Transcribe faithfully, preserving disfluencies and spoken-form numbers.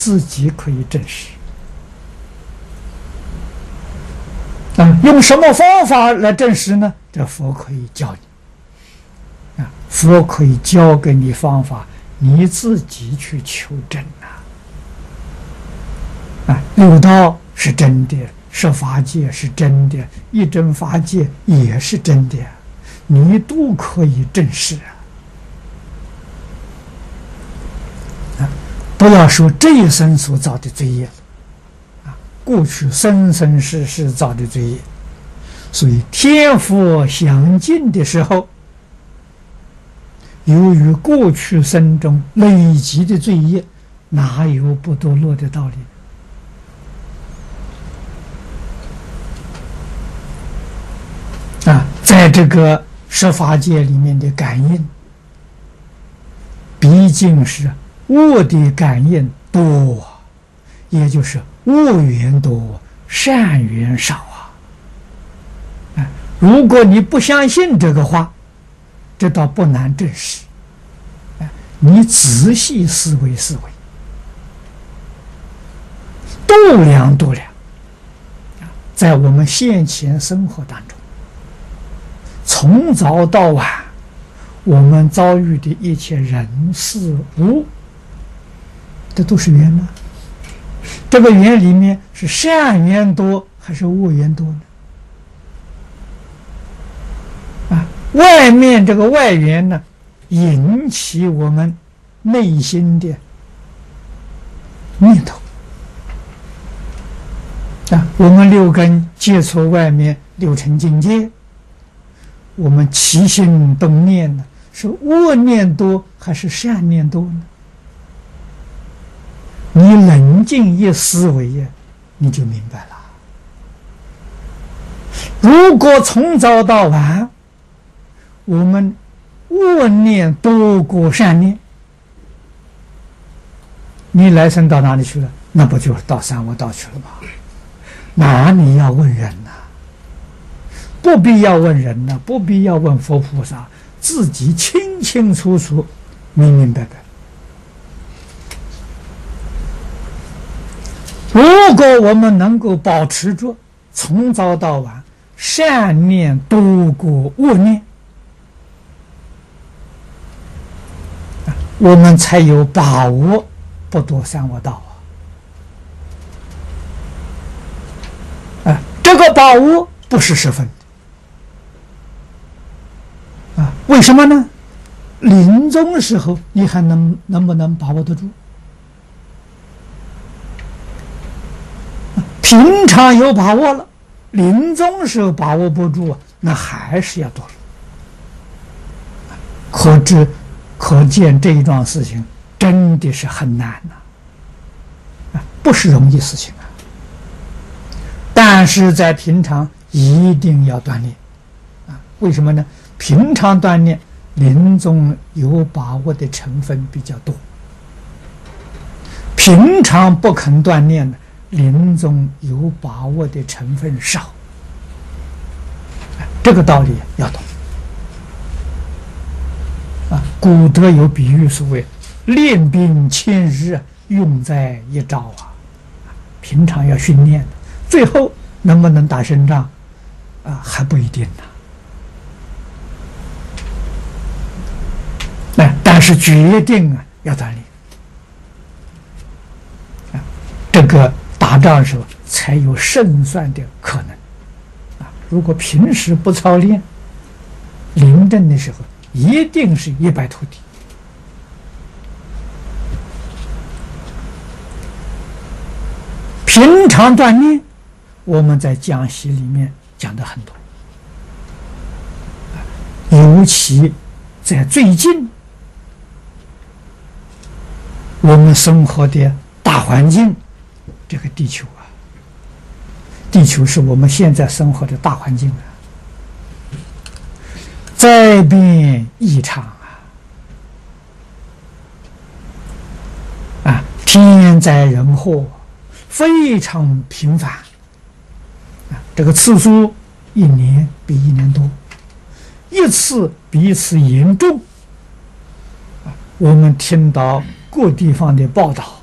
自己可以证实。啊，用什么方法来证实呢？这佛可以教你。啊，佛可以教给你方法，你自己去求证啊。啊，六道是真的，十法界是真的，一真法界也是真的，你都可以证实啊。啊，不要说这一生所造的罪业，啊，过去生生世世造的罪业，所以天佛相近的时候，由于过去生中累积的罪业，哪有不堕落的道理？啊，在这个十法界里面的感应，毕竟是恶的感应多，也就是恶缘多，善缘少啊。啊，如果你不相信这个话，这倒不难证实。啊，你仔细思维思维，度量度量，啊，在我们现前生活当中，从早到晚，我们遭遇的一切人事物，这都是缘吗？这个缘里面是善缘多还是恶缘多呢？啊，外面这个外缘呢，引起我们内心的念头。啊，我们六根接触外面六尘境界，我们起心动念呢，是恶念多还是善念多呢？你冷静一思维呀，你就明白了。如果从早到晚，我们恶念多过善念，你来生到哪里去了？那不就是到三恶道去了吗？哪里要问人呢？不必要问人呢，不必要问佛菩萨，自己清清楚楚、明明白白。如果我们能够保持住从早到晚善念多过恶念，我们才有把握不堕三恶道啊！啊，这个把握不是十分的啊？为什么呢？临终时候你还能能不能把握得住？平常有把握了，临终时候把握不住，那还是要堕落。可知可见这一桩事情真的是很难呐、啊，不是容易事情啊。但是在平常一定要锻炼啊，为什么呢？平常锻炼，临终有把握的成分比较多。平常不肯锻炼的，临终有把握的成分少，这个道理要懂啊。古德有比喻，所谓练兵千日，用在一朝啊。平常要训练的，最后能不能打胜仗啊，还不一定呢。哎，但是决定啊要锻炼啊，这个打仗的时候才有胜算的可能啊！如果平时不操练，临阵的时候一定是一败涂地。平常锻炼，我们在讲习里面讲的很多，尤其在最近我们生活的大环境。这个地球啊，地球是我们现在生活的大环境啊，灾变异常啊，啊，天灾人祸非常频繁啊，这个次数一年比一年多，一次比一次严重啊。我们听到各地方的报道。